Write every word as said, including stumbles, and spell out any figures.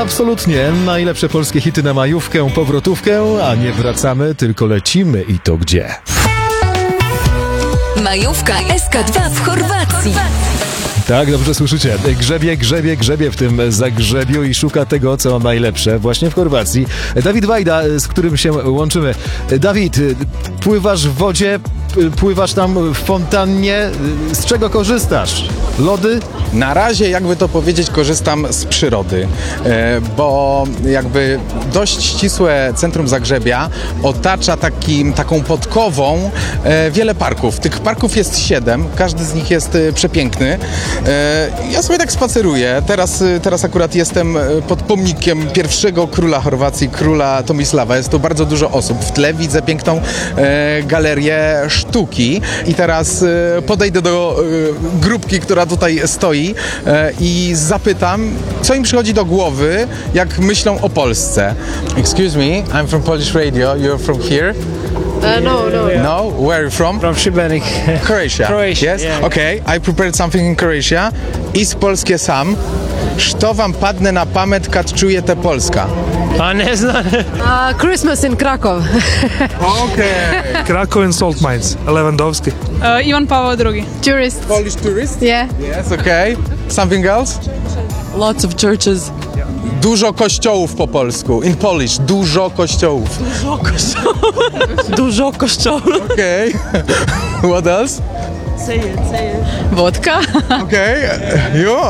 Absolutnie. Najlepsze polskie hity na majówkę, powrotówkę, a nie wracamy, tylko lecimy i to gdzie. Majówka S K dwa w Chorwacji. Tak, dobrze słyszycie. Grzebie, grzebie, grzebie w tym zagrzebiu i szuka tego, co najlepsze właśnie w Chorwacji. Dawid Wajda, z którym się łączymy. Dawid, pływasz w wodzie, pływasz tam w fontannie. Z czego korzystasz? Lody? Na razie, jakby to powiedzieć, korzystam z przyrody, bo jakby dość ścisłe centrum Zagrzebia otacza takim, taką podkową wiele parków. Tych parków jest siedem, każdy z nich jest przepiękny. Ja sobie tak spaceruję. Teraz, teraz akurat jestem pod pomnikiem pierwszego króla Chorwacji, króla Tomislawa. Jest tu bardzo dużo osób. W tle widzę piękną galerię sztuki i teraz podejdę do grupki, która tutaj stoi i zapytam, co im przychodzi do głowy, jak myślą o Polsce. Excuse me, I'm from Polish Radio, you're from here? Uh, no, no. No? Where are you from? From Šibenik. Croatia. Croatia, Yes? yeah. Okay, I prepared something in Croatia. Is polskie sam. Što wam padne na pamet kad čujete Polska? A ne znam. Uh, Christmas in Krakow. Okay. Krakow and salt mines. Lewandowski. Uh, Ivan Pavao drugi. Tourist. Polish tourist? Yeah. Yes, okay. Something else? Lots of churches. Dużo kościołów po polsku. In Polish, dużo kościołów. Dużo kościołów. Dużo kościołów. Okay. What else? Say it, say it. Vodka. Okay. You?